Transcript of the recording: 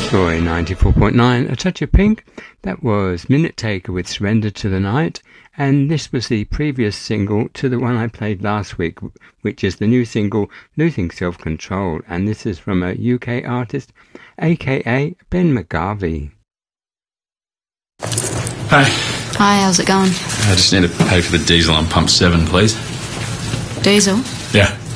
Joy 94.9, A Touch of Pink. That was Minute Taker with Surrender to the Night, and this was the previous single to the one I played last week, which is the new single Losing Self-Control, and this is from a UK artist, aka Ben McGarvey. Hi. Hi, how's it going? I just need to pay for the diesel on pump 7, please. Diesel? Yeah.